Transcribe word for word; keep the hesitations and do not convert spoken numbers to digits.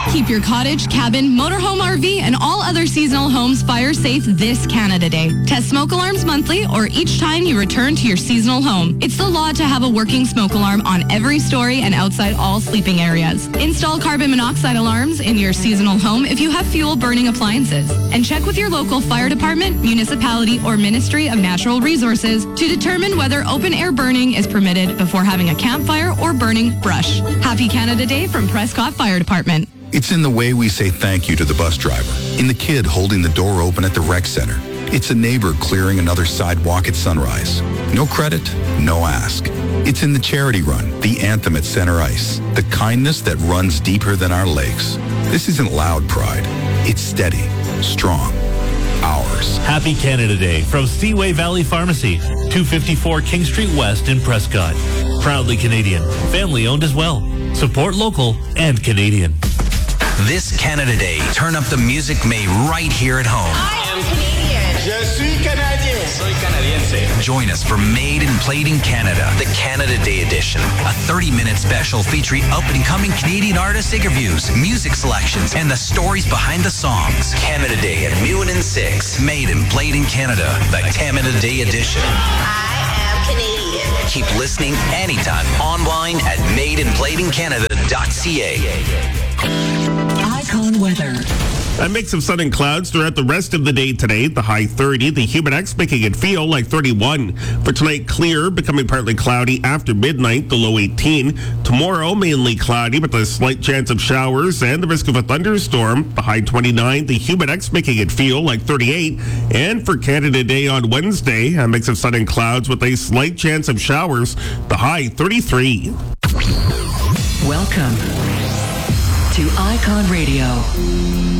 Keep your cottage, cabin, motorhome, R V, and all other seasonal homes fire safe this Canada Day. Test smoke alarms monthly or each time you return to your seasonal home. It's the law to have a working smoke alarm on every story and outside all sleeping areas. Install carbon monoxide alarms in your seasonal home if you have fuel burning appliances. And check with your local fire department, municipality, or Ministry of Natural Resources to determine whether open air burning is permitted before having a campfire or burning brush. Happy Canada Day from Prescott Fire Department. It's in the way we say thank you to the bus driver, in the kid holding the door open at the rec center. It's a neighbor clearing another sidewalk at sunrise. No credit, no ask. It's in the charity run, the anthem at Center Ice, the kindness that runs deeper than our lakes. This isn't loud pride. It's steady, strong, ours. Happy Canada Day from Seaway Valley Pharmacy, two fifty-four King Street West in Prescott. Proudly Canadian, family owned as well. Support local and Canadian. This Canada Day, turn up the music made right here at home. I am Canadian. Je suis Canadien. Soy canadiense. Join us for Made and Played in Canada, the Canada Day edition. A thirty-minute special featuring up-and-coming Canadian artist interviews, music selections, and the stories behind the songs. Canada Day at noon and six. Made and Played in Canada, the Canada Day edition. I am Canadian. Keep listening anytime online at made and played in canada dot c a. Icon weather. A mix of sun and clouds throughout the rest of the day today. The high thirty, the Humidex making it feel like thirty-one. For tonight, clear, becoming partly cloudy after midnight, the low eighteen. Tomorrow, mainly cloudy with a slight chance of showers and the risk of a thunderstorm. The high twenty-nine, the Humidex making it feel like thirty-eight. And for Canada Day on Wednesday, a mix of sun and clouds with a slight chance of showers. The high thirty-three. Welcome to Icon Radio.